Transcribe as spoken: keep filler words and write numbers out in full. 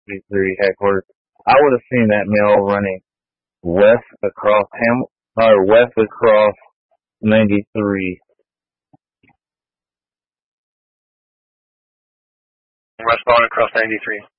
fifty-three headquarters. I would have seen that mail running west across Ham or west across ninety-three. Westbound across ninety-three.